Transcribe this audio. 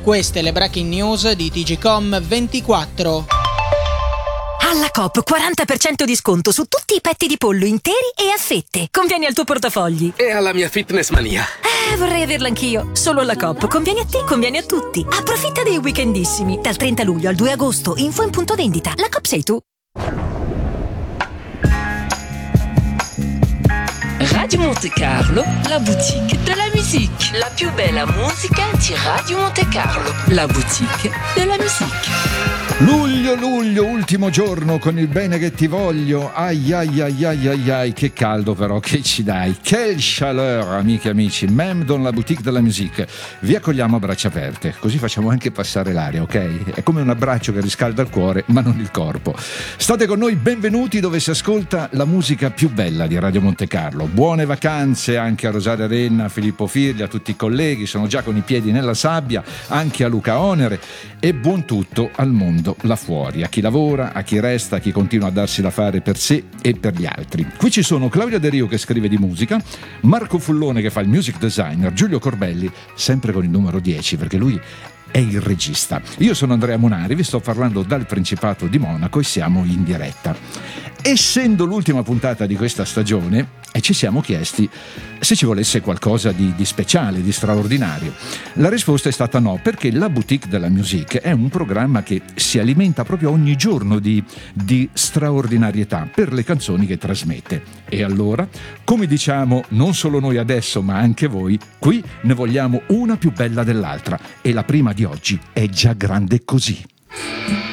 Queste le breaking news di TGcom 24. Alla Coop 40% di sconto su tutti i petti di pollo interi e a fette. Conviene al tuo portafogli. E alla mia fitness mania. Vorrei averla anch'io. Solo alla Coop. Conviene a te, conviene a tutti. Approfitta dei weekendissimi. Dal 30 luglio al 2 agosto. Info in punto vendita. La Coop sei tu. Radio Monte Carlo, la boutique de la musique. La più bella musica di Radio Monte Carlo. La boutique de la musique. Luglio, ultimo giorno con il bene che ti voglio. Ai, che caldo però che ci dai. Quelle chaleur, amiche e amici. Même dans la boutique de la musique. Vi accogliamo a braccia aperte, così facciamo anche passare l'aria, ok? È come un abbraccio che riscalda il cuore, ma non il corpo. State con noi, benvenuti dove si ascolta la musica più bella di Radio Monte Carlo. Buone vacanze anche a Rosaria Renna, a Filippo Firli, a tutti i colleghi, sono già con i piedi nella sabbia, anche a Luca Onere, e buon tutto al mondo là fuori, a chi lavora, a chi resta, a chi continua a darsi da fare per sé e per gli altri. Qui ci sono Claudia De Rio che scrive di musica, Marco Fullone che fa il music designer, Giulio Corbelli sempre con il numero 10 perché lui è il regista. Io sono Andrea Monari, vi sto parlando dal Principato di Monaco e siamo in diretta. Essendo l'ultima puntata di questa stagione, ci siamo chiesti se ci volesse qualcosa di speciale, di straordinario. La risposta è stata no, perché la Boutique de la Musique è un programma che si alimenta proprio ogni giorno di straordinarietà per le canzoni che trasmette. E allora, come diciamo non solo noi adesso, ma anche voi, qui ne vogliamo una più bella dell'altra. E la prima di oggi è già grande così.